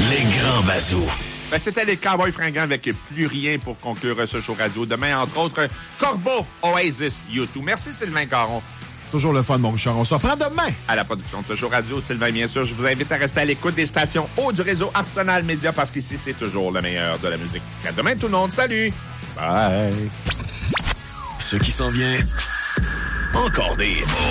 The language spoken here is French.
Les grands bazous. Ben, c'était les Cowboys fringants avec Plus rien pour conclure ce show radio. Demain, entre autres, Corbeau, Oasis, U2. Merci Sylvain Caron. Toujours le fun, mon Richard. On se reprend demain. À la production de ce show radio, Sylvain, bien sûr. Je vous invite à rester à l'écoute des stations haut du réseau Arsenal Média parce qu'ici, c'est toujours le meilleur de la musique. À demain, tout le monde. Salut! Bye! Ce qui s'en vient, encore des